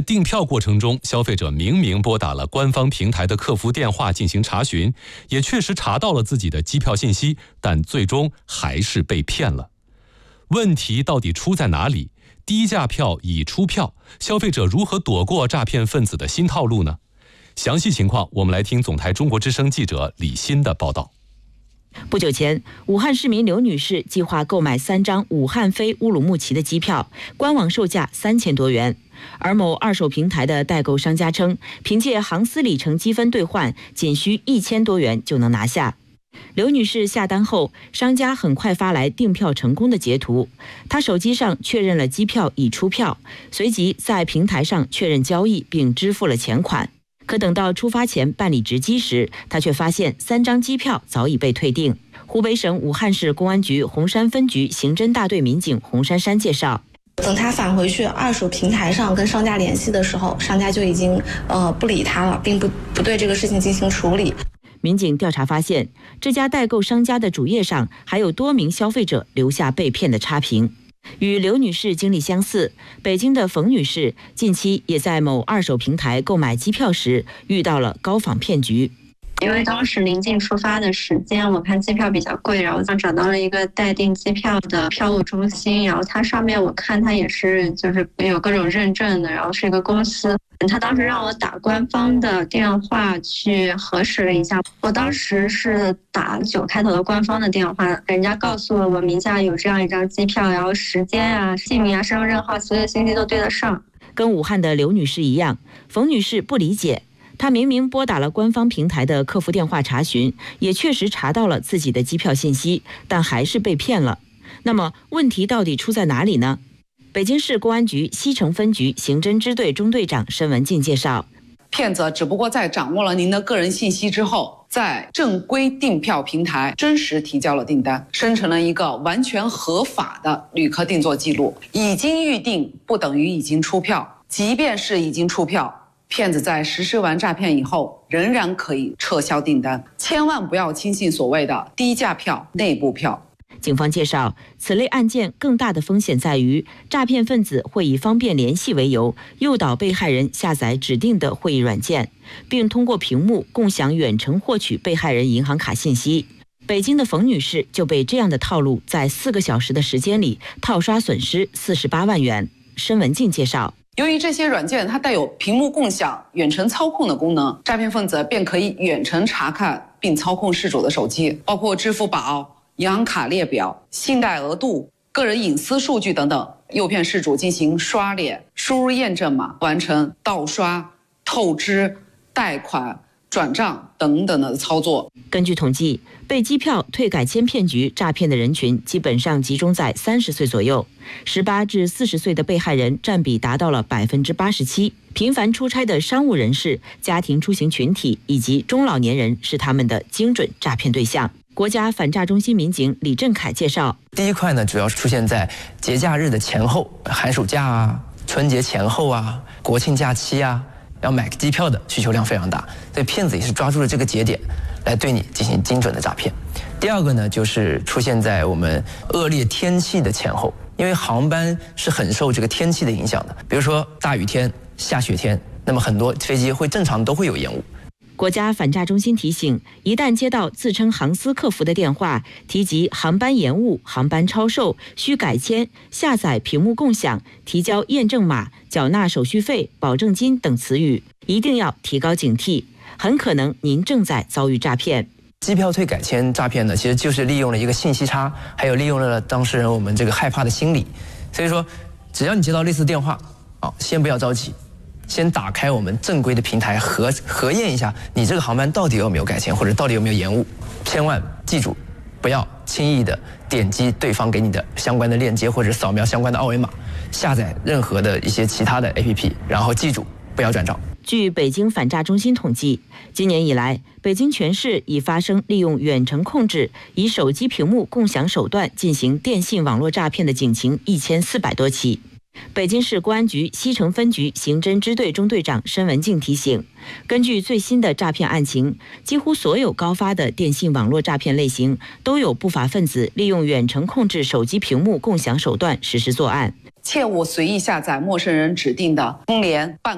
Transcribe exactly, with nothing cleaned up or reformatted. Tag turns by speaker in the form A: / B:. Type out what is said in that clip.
A: 订票过程中，消费者明明拨打了官方平台的客服电话进行查询，也确实查到了自己的机票信息，但最终还是被骗了。问题到底出在哪里？低价票已出票，消费者如何躲过诈骗分子的新套路呢？详细情况，我们来听总台中国之声记者李欣的报道。
B: 不久前，武汉市民刘女士计划购买三张武汉飞乌鲁木齐的机票，官网售价三千多元。而某二手平台的代购商家称，凭借航司里程积分兑换，仅需一千多元就能拿下。刘女士下单后，商家很快发来订票成功的截图，她手机上确认了机票已出票，随即在平台上确认交易并支付了钱款。可等到出发前办理值机时，她却发现三张机票早已被退订。湖北省武汉市公安局洪山分局刑侦大队民警洪珊珊介绍，
C: 等他返回去二手平台上跟商家联系的时候，商家就已经呃不理他了，并不不对这个事情进行处理。
B: 民警调查发现，这家代购商家的主页上还有多名消费者留下被骗的差评。与刘女士经历相似，北京的冯女士近期也在某二手平台购买机票时遇到了高仿骗局。
D: 因为当时临近出发的时间，我看机票比较贵，然后就找到了一个代订机票的票务中心，然后它上面我看它也是就是有各种认证的，然后是一个公司。他当时让我打官方的电话去核实了一下，我当时是打九开头的官方的电话，人家告诉了我名下有这样一张机票，然后时间啊、姓名啊、身份证号，所有信息都对得上。
B: 跟武汉的刘女士一样，冯女士不理解，她明明拨打了官方平台的客服电话查询，也确实查到了自己的机票信息，但还是被骗了。那么问题到底出在哪里呢？北京市公安局西城分局刑侦支队中队长申文静介绍，
E: 骗子只不过在掌握了您的个人信息之后，在正规订票平台真实提交了订单，生成了一个完全合法的旅客订座记录。已经预订不等于已经出票，即便是已经出票，骗子在实施完诈骗以后，仍然可以撤销订单。千万不要轻信所谓的低价票、内部票。
B: 警方介绍，此类案件更大的风险在于，诈骗分子会以方便联系为由，诱导被害人下载指定的会议软件，并通过屏幕共享远程获取被害人银行卡信息。北京的冯女士就被这样的套路在四个小时的时间里套刷损失四十八万元。申文静介绍，
E: 由于这些软件它带有屏幕共享、远程操控的功能，诈骗分子便可以远程查看并操控事主的手机，包括支付宝、银行卡列表、信贷额度、个人隐私数据等等，诱骗事主进行刷脸、输入验证码、完成盗刷、透支、贷款、转账等等的操作。
B: 根据统计，被机票退改签骗局诈骗的人群基本上集中在三十岁左右，十八至四十岁的被害人占比达到了百分之八十七。频繁出差的商务人士、家庭出行群体以及中老年人是他们的精准诈骗对象。国家反诈中心民警李振凯介绍，
F: 第一块呢，主要是出现在节假日的前后，寒暑假啊、春节前后啊、国庆假期啊，要买机票的需求量非常大，所以骗子也是抓住了这个节点来对你进行精准的诈骗。第二个呢，就是出现在我们恶劣天气的前后，因为航班是很受这个天气的影响的，比如说大雨天、下雪天，那么很多飞机会正常都会有延误。
B: 国家反诈中心提醒，一旦接到自称航司客服的电话，提及航班延误、航班超售、需改签、下载屏幕共享、提交验证码、缴纳手续费、保证金等词语，一定要提高警惕，很可能您正在遭遇诈骗。
F: 机票退改签诈骗呢，其实就是利用了一个信息差，还有利用了当事人我们这个害怕的心理。所以说，只要你接到类似电话，啊，先不要着急。先打开我们正规的平台核核验一下，你这个航班到底有没有改签，或者到底有没有延误。千万记住，不要轻易的点击对方给你的相关的链接，或者扫描相关的二维码，下载任何的一些其他的 A P P， 然后记住不要转账。
B: 据北京反诈中心统计，今年以来，北京全市已发生利用远程控制、以手机屏幕共享手段进行电信网络诈骗的警情一千四百多起。北京市公安局西城分局刑侦支队中队长申文静提醒，根据最新的诈骗案情，几乎所有高发的电信网络诈骗类型都有不法分子利用远程控制手机屏幕共享手段实施作案。
E: 切勿随意下载陌生人指定的通联办